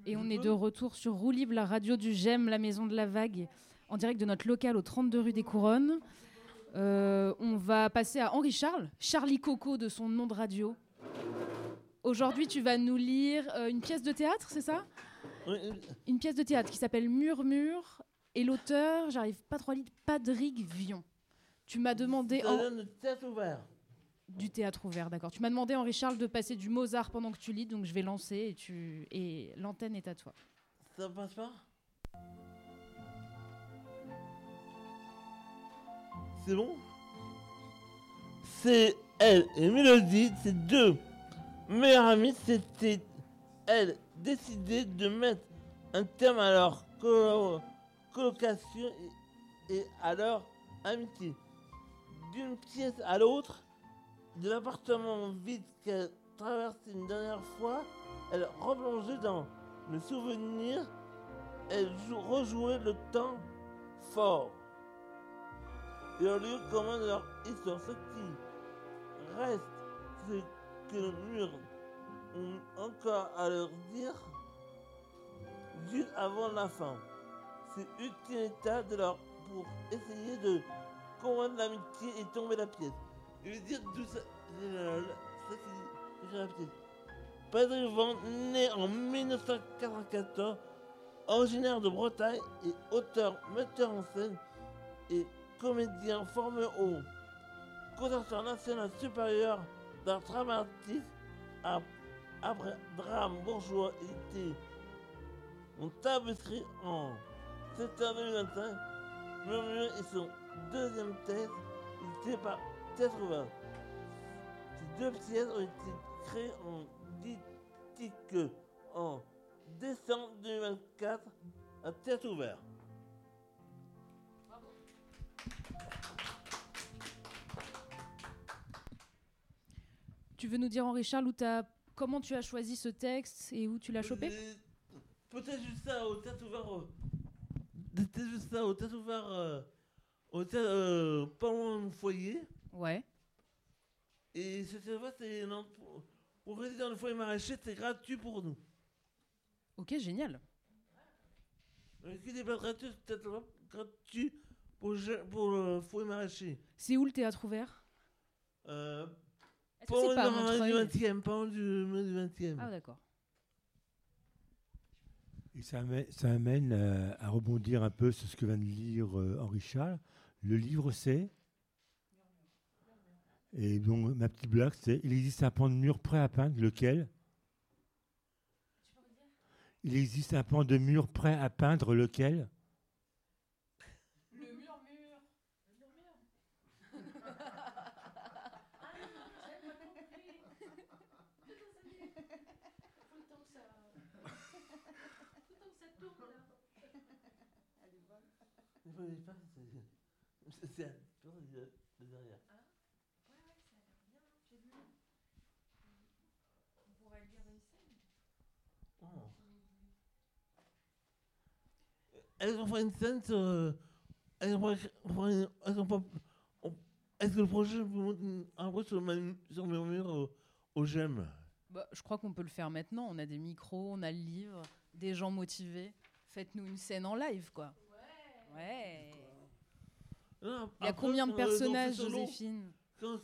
Et on est de retour sur Roue Libre, la radio du GEM, la maison de la vague, en direct de notre local au 32 rue des Couronnes. On va passer à Henri Charles, Charlie Coco de son nom de radio. Aujourd'hui, tu vas nous lire une pièce de théâtre, c'est ça ? Oui. Une pièce de théâtre qui s'appelle Murmure, et l'auteur, j'arrive pas trop à lire, Patrick Vion. Tu m'as demandé... Théâtre ouvert. Du théâtre ouvert, d'accord. Tu m'as demandé, Henri Charles, de passer du Mozart pendant que tu lis, donc je vais lancer et l'antenne est à toi. Ça passe pas ? C'est bon ? C'est elle et Mélodie, c'est deux meilleures amies, c'était elle décidé de mettre un terme à leur colocation et à leur amitié. D'une pièce à l'autre, de l'appartement vide qu'elle traversait une dernière fois, elle replongeait dans le souvenir, elle rejouait le temps fort. Et au lieu commun de leur histoire, ce qui reste, c'est que le mur ont encore à leur dire juste avant la fin. C'est utilitaire de leur pour essayer de convaincre l'amitié et tomber la pièce. Je veux dire d'où ça c'est la pièce. Patrick Vion, né en 1994, originaire de Bretagne et auteur, metteur en scène et comédien formé au Conservatoire national supérieur d'art dramatique après drame bourgeois était en tapisserie en septembre 2025. Murmure est son deuxième thèse, édité par Théâtre Ouvert. Ces deux pièces ont été créées en dithyque en décembre 2024 à Théâtre Ouvert. Tu veux nous dire, Henri Charles, comment tu as choisi ce texte et où tu l'as chopé ? Peut-être juste ça au Théâtre Ouvert. Peut-être juste ça au Théâtre Ouvert. Au théâtre, pas loin de mon foyer. Ouais. Et cette fois, c'est pour résider dans le foyer maraîcher, c'est gratuit pour nous. Ok, génial. Qui n'est pas gratuit, c'est peut-être gratuit pour le foyer maraîcher. C'est où le théâtre ouvert ? Est-ce que Pas c'est pas à Montreuil ? du 20e, pas loin du 20e. Ah d'accord. Et ça amène à rebondir un peu sur ce que vient de lire Henri Charles. Le livre, c'est... Et donc, ma petite blague, c'est... Il existe un pan de mur prêt à peindre, lequel ? Il existe un pan de mur prêt à peindre, lequel ? Le murmure. Le murmure. C'est de derrière. Ah, ouais, ça a l'air bien, j'ai vu. On pourrait le lire d'une scène. Oh. Elles ont fait une scène sur. Est-ce que le projet peut monter un peu sur Murmure au GEM ? Bah, je crois qu'on peut le faire maintenant. On a des micros, on a le livre, des gens motivés. Faites-nous une scène en live, quoi. Ouais. Non, Il y a combien de personnages, Joséphine ? Quand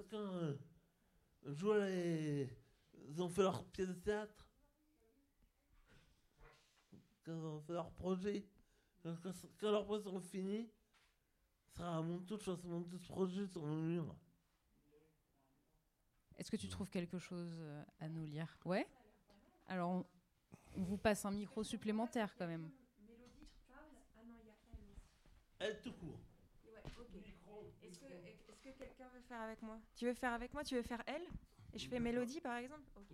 ils ont fait leur pièce de théâtre, quand ils ont fait leur projet, quand leurs projets sont finis, ça sera monté ce projet sur le mur. Est-ce que tu trouves quelque chose à nous lire ? Ouais. Alors, on vous passe un micro supplémentaire, quand même. Mélodie, Charles. Ah non, il y a elle aussi. Elle tout court. Ouais, ok. Est-ce que quelqu'un veut faire avec moi ? Tu veux faire avec moi ? Tu veux faire elle ? Et je fais Mélodie, par exemple ? Ok.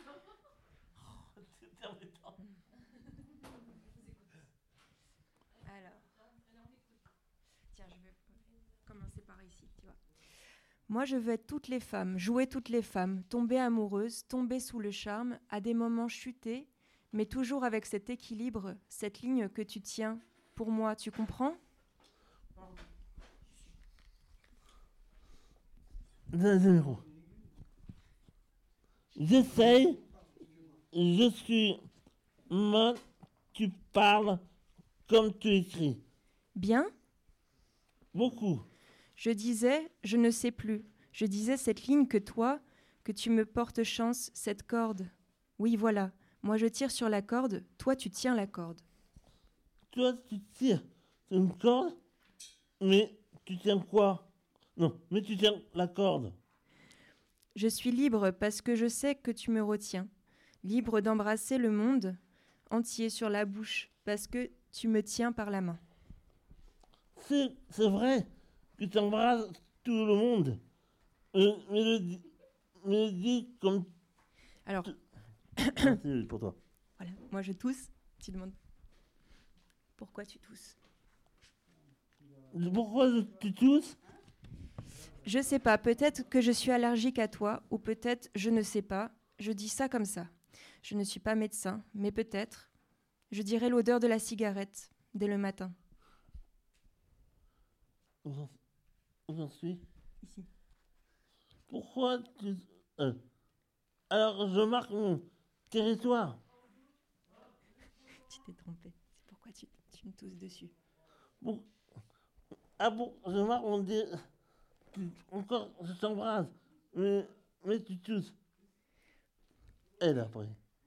C'est embêtant. Alors. Tiens, je vais commencer par ici, tu vois. Moi, je veux être toutes les femmes, jouer toutes les femmes, tomber amoureuse, tomber sous le charme, à des moments chuter, mais toujours avec cet équilibre, cette ligne que tu tiens. Pour moi, tu comprends ? J'essaye, je suis Moi, tu parles comme tu écris. Bien? Beaucoup. Je disais, je ne sais plus. Je disais cette ligne que toi, que tu me portes chance, cette corde. Oui, voilà. Moi, je tire sur la corde, toi, tu tiens la corde. Toi, tu tires sur une corde, mais tu tiens quoi? Non, mais tu tiens la corde. Je suis libre parce que je sais que tu me retiens. Libre d'embrasser le monde entier sur la bouche parce que tu me tiens par la main. C'est vrai que tu embrasses tout le monde. Mais le dis comme... Alors, C'est pour toi. voilà, moi je tousse. Tu demandes pourquoi tu tousses. Pourquoi tu tousses? Je sais pas, peut-être que je suis allergique à toi, ou peut-être je ne sais pas. Je dis ça comme ça. Je ne suis pas médecin, mais peut-être. Je dirais l'odeur de la cigarette dès le matin. Où j'en suis? Ici. Pourquoi tu... alors je marque mon territoire. Tu t'es trompé. C'est pourquoi tu me tousses dessus. Bon. Ah bon, je marque mon encore, je t'embrasse. Mais tu tousses. Elle après.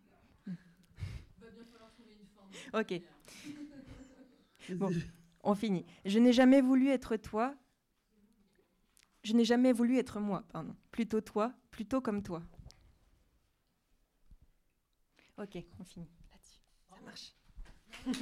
Ok. Bon, on finit. Je n'ai jamais voulu être toi. Je n'ai jamais voulu être moi, pardon. Plutôt toi, plutôt comme toi. Ok, on finit.